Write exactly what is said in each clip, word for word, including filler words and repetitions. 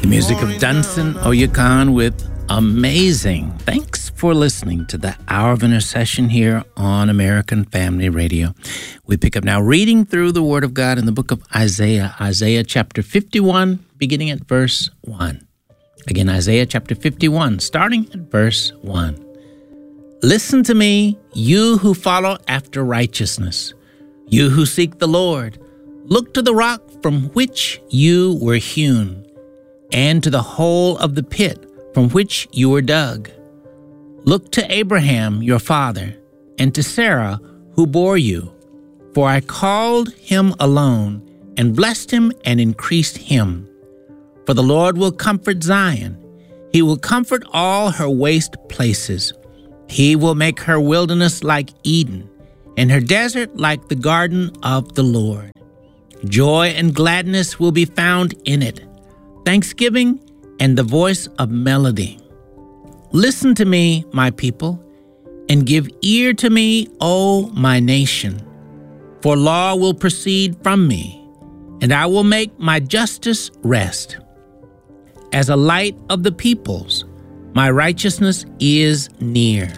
Music of Dunson Oyekan with Amazing. Thanks for listening to the Hour of Intercession here on American Family Radio. We pick up now reading through the Word of God in the book of Isaiah, Isaiah chapter fifty-one, beginning at verse one. Again, Isaiah chapter fifty-one, starting at verse one. Listen to me, you who follow after righteousness, you who seek the Lord. Look to the rock from which you were hewn, and to the hole of the pit from which you were dug. Look to Abraham your father, and to Sarah who bore you. For I called him alone, and blessed him and increased him. For the Lord will comfort Zion. He will comfort all her waste places. He will make her wilderness like Eden, and her desert like the garden of the Lord. Joy and gladness will be found in it, thanksgiving and the voice of melody. Listen to me, my people, and give ear to me, O my nation. For law will proceed from me, and I will make my justice rest. As a light of the peoples, my righteousness is near.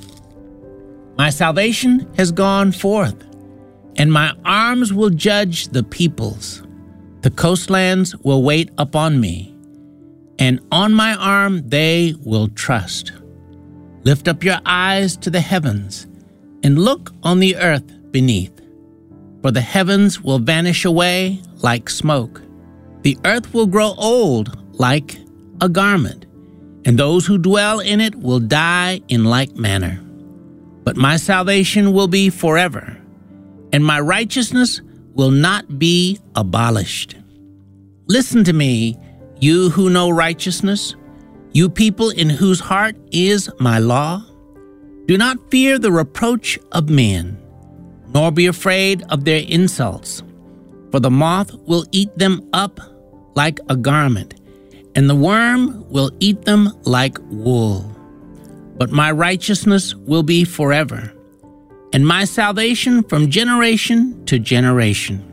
My salvation has gone forth, and my arms will judge the peoples. The coastlands will wait upon me, and on my arm they will trust. Lift up your eyes to the heavens, and look on the earth beneath. For the heavens will vanish away like smoke. The earth will grow old like a garment, and those who dwell in it will die in like manner. But my salvation will be forever, and my righteousness will not be abolished. Listen to me, you who know righteousness, you people in whose heart is my law. Do not fear the reproach of men, nor be afraid of their insults. For the moth will eat them up like a garment, and the worm will eat them like wool. But my righteousness will be forever, and my salvation from generation to generation.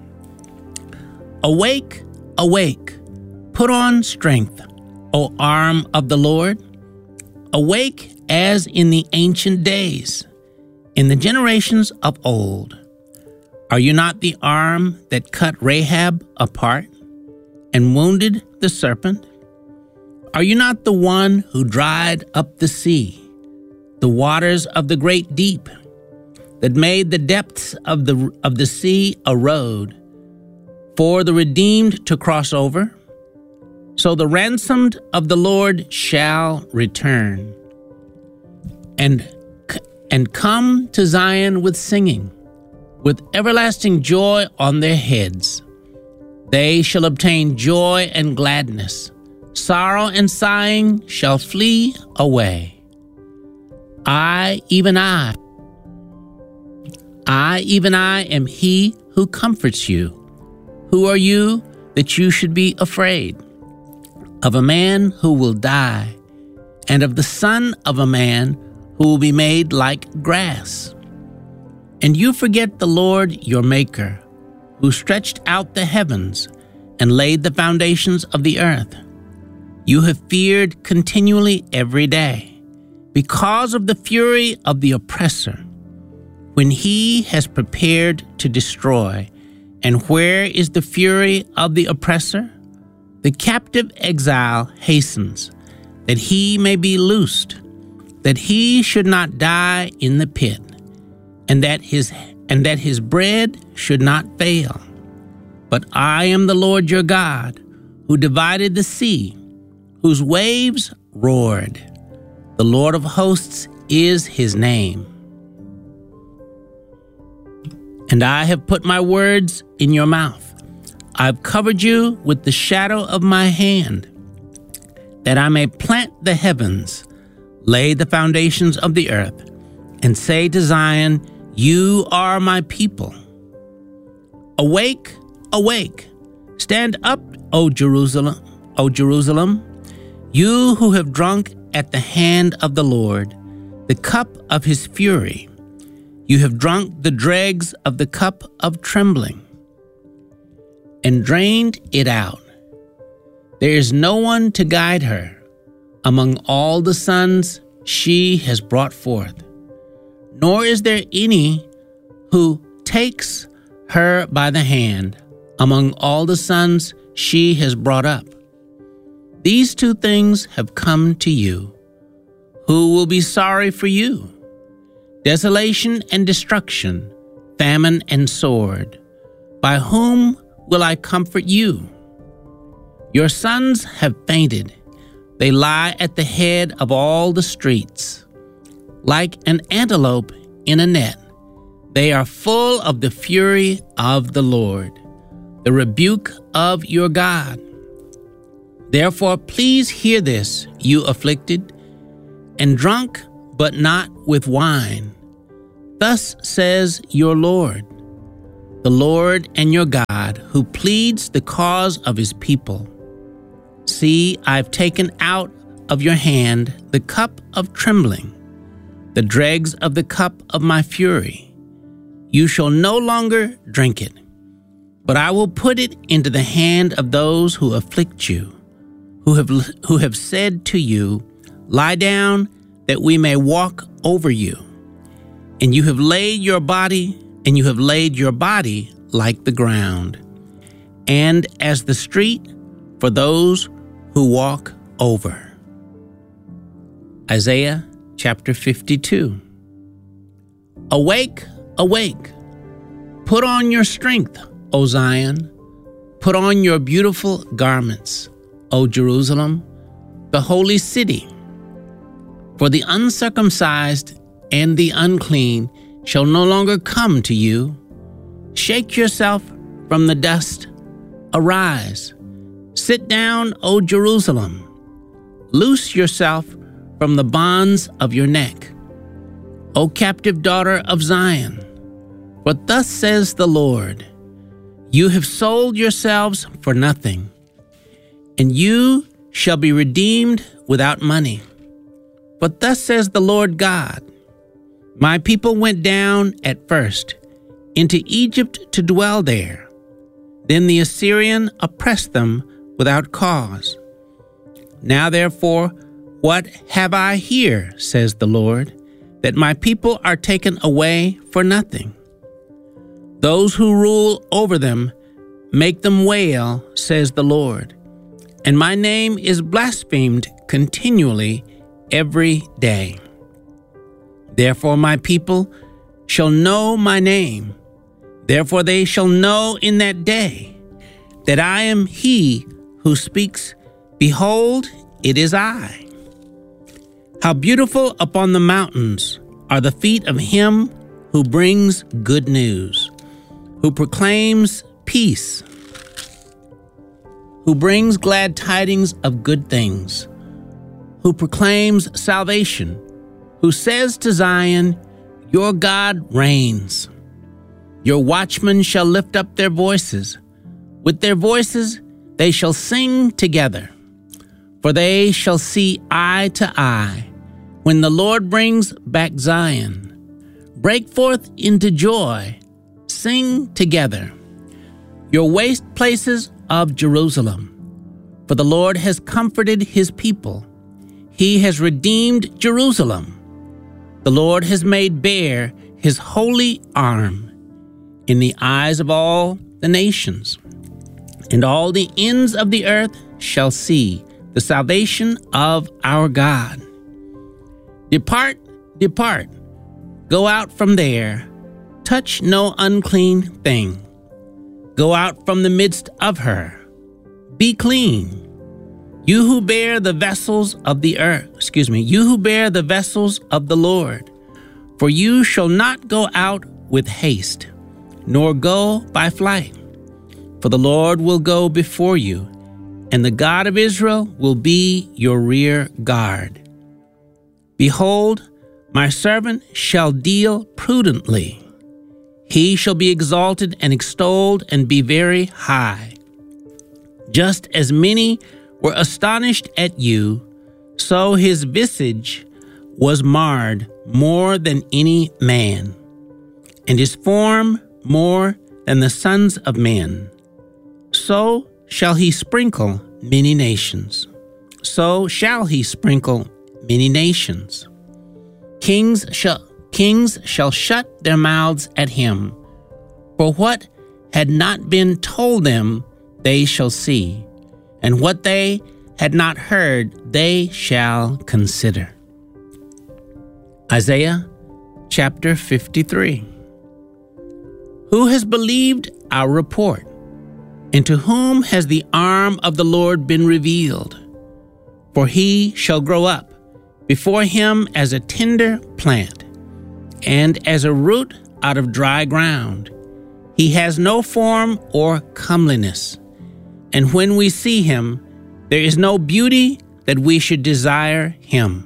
Awake, awake, put on strength, O arm of the Lord. Awake as in the ancient days, in the generations of old. Are you not the arm that cut Rahab apart and wounded the serpent? Are you not the one who dried up the sea, the waters of the great deep, that made the depths of the of the sea a road for the redeemed to cross over? So the ransomed of the Lord shall return, and and come to Zion with singing, with everlasting joy on their heads. They shall obtain joy and gladness. Sorrow and sighing shall flee away. I, even I, I, even I, am he who comforts you. Who are you that you should be afraid? Of a man who will die, and of the son of a man who will be made like grass. And you forget the Lord your Maker, who stretched out the heavens and laid the foundations of the earth. You have feared continually every day, because of the fury of the oppressor, when he has prepared to destroy. And where is the fury of the oppressor? The captive exile hastens, that he may be loosed, that he should not die in the pit, and that his and that his bread should not fail. But I am the Lord your God, who divided the sea, whose waves roared. The Lord of hosts is his name. And I have put my words in your mouth. I've covered you with the shadow of my hand, that I may plant the heavens, lay the foundations of the earth, and say to Zion, you are my people. Awake, awake, stand up, O Jerusalem, O Jerusalem, you who have drunk at the hand of the Lord, the cup of his fury. You have drunk the dregs of the cup of trembling, and drained it out. There is no one to guide her among all the sons she has brought forth, nor is there any who takes her by the hand among all the sons she has brought up. These two things have come to you. Who will be sorry for you? Desolation and destruction, famine and sword. By whom will I comfort you? Your sons have fainted. They lie at the head of all the streets. Like an antelope in a net, they are full of the fury of the Lord, the rebuke of your God. Therefore, please hear this, you afflicted, and drunk, but not with wine. Thus says your Lord, the Lord and your God, who pleads the cause of his people. See, I've taken out of your hand the cup of trembling, the dregs of the cup of my fury. You shall no longer drink it, but I will put it into the hand of those who afflict you, who have, who have said to you, lie down, that we may walk over you. And you have laid your body, and you have laid your body like the ground, and as the street for those who walk over. Isaiah chapter fifty-two. Awake, awake, put on your strength, O Zion, put on your beautiful garments, O Jerusalem, the holy city. For the uncircumcised and the unclean shall no longer come to you. Shake yourself from the dust. Arise. Sit down, O Jerusalem. Loose yourself from the bonds of your neck, O captive daughter of Zion. For thus says the Lord, you have sold yourselves for nothing, and you shall be redeemed without money. But thus says the Lord God, my people went down at first into Egypt to dwell there. Then the Assyrian oppressed them without cause. Now therefore, what have I here, says the Lord, that my people are taken away for nothing? Those who rule over them make them wail, says the Lord, and my name is blasphemed continually every day. Therefore my people shall know my name. Therefore they shall know in that day that I am he who speaks. Behold, it is I. How beautiful upon the mountains are the feet of him who brings good news, who proclaims peace, who brings glad tidings of good things, who proclaims salvation, who says to Zion, your God reigns. Your watchmen shall lift up their voices. With their voices they shall sing together. For they shall see eye to eye when the Lord brings back Zion. Break forth into joy. Sing together, your waste places of Jerusalem. For the Lord has comforted his people. He has redeemed Jerusalem. The Lord has made bare his holy arm in the eyes of all the nations, and all the ends of the earth shall see the salvation of our God. Depart, depart, go out from there, touch no unclean thing. Go out from the midst of her, be clean. You who bear the vessels of the earth, excuse me, you who bear the vessels of the Lord, for you shall not go out with haste, nor go by flight. For the Lord will go before you, and the God of Israel will be your rear guard. Behold, my servant shall deal prudently. He shall be exalted and extolled and be very high. Just as many were astonished at you, so his visage was marred more than any man, and his form more than the sons of men. So shall he sprinkle many nations. So shall he sprinkle many nations. Kings shall, kings shall shut their mouths at him. For what had not been told them, they shall see, and what they had not heard, they shall consider. Isaiah chapter fifty-three. Who has believed our report? And to whom has the arm of the Lord been revealed? For he shall grow up before him as a tender plant, and as a root out of dry ground. He has no form or comeliness, and when we see him, there is no beauty that we should desire him.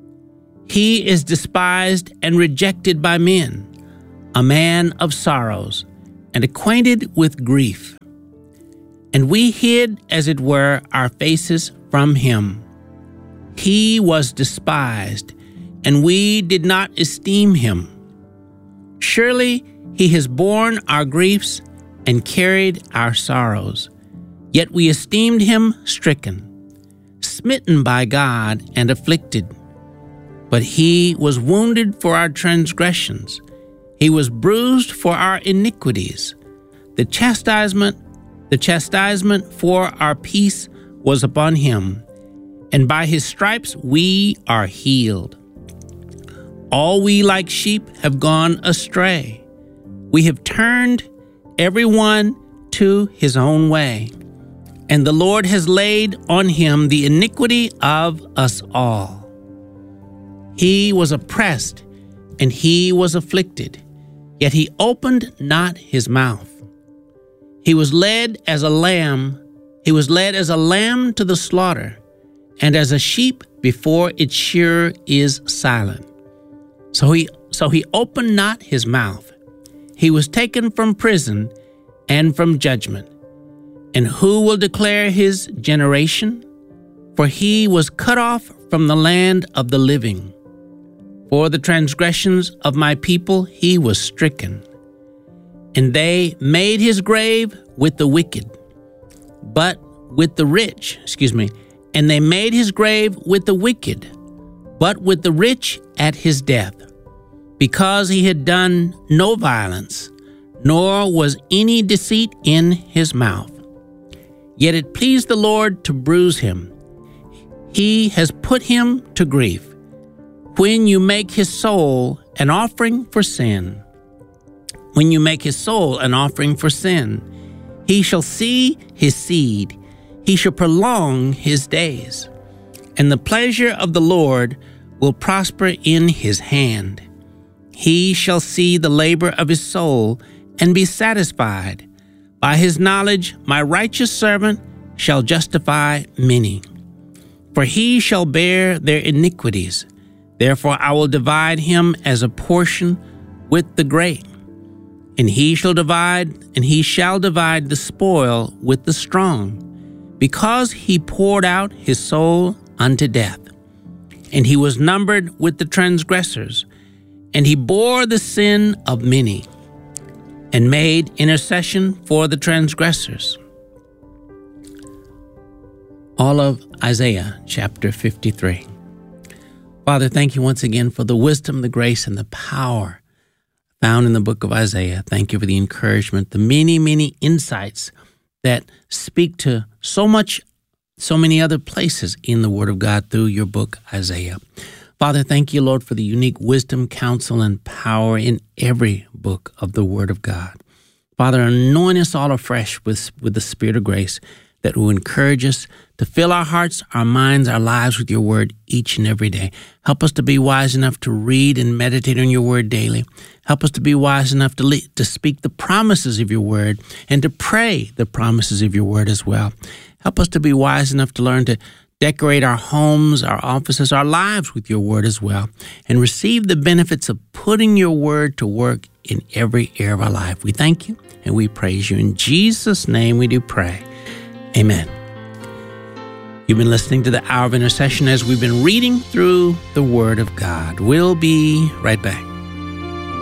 He is despised and rejected by men, a man of sorrows, and acquainted with grief. And we hid, as it were, our faces from him. He was despised, and we did not esteem him. Surely he has borne our griefs and carried our sorrows. Yet we esteemed him stricken, smitten by God, and afflicted. But he was wounded for our transgressions. He was bruised for our iniquities. The chastisement, the chastisement for our peace was upon him, and by his stripes we are healed. All we like sheep have gone astray. We have turned every one to his own way, and the Lord has laid on him the iniquity of us all. He was oppressed, and he was afflicted, yet he opened not his mouth. He was led as a lamb, he was led as a lamb to the slaughter, and as a sheep before its shearer is silent. So he, so he opened not his mouth. He was taken from prison and from judgment. And who will declare his generation? For he was cut off from the land of the living. For the transgressions of my people he was stricken. And they made his grave with the wicked, but with the rich, excuse me, and they made his grave with the wicked, but with the rich at his death, because he had done no violence, nor was any deceit in his mouth. Yet it pleased the Lord to bruise him. He has put him to grief. When you make his soul an offering for sin, when you make his soul an offering for sin, he shall see his seed, he shall prolong his days, and the pleasure of the Lord will prosper in his hand. He shall see the labor of his soul and be satisfied. By his knowledge my righteous servant shall justify many, for he shall bear their iniquities. Therefore I will divide him as a portion with the great, and he shall divide, and he shall divide the spoil with the strong, because he poured out his soul unto death, and he was numbered with the transgressors, and he bore the sin of many, and made intercession for the transgressors. All of Isaiah chapter fifty-three. Father, thank you once again for the wisdom, the grace, and the power found in the book of Isaiah. Thank you for the encouragement, the many, many insights that speak to so much, so many other places in the Word of God through your book, Isaiah. Father, thank you, Lord, for the unique wisdom, counsel, and power in every book of the Word of God. Father, anoint us all afresh with, with the Spirit of grace that will encourage us to fill our hearts, our minds, our lives with your word each and every day. Help us to be wise enough to read and meditate on your word daily. Help us to be wise enough to, le- to speak the promises of your word and to pray the promises of your word as well. Help us to be wise enough to learn to decorate our homes, our offices, our lives with your word as well, and receive the benefits of putting your word to work in every area of our life. We thank you and we praise you. In Jesus' name we do pray. Amen. You've been listening to the Hour of Intercession as we've been reading through the Word of God. We'll be right back.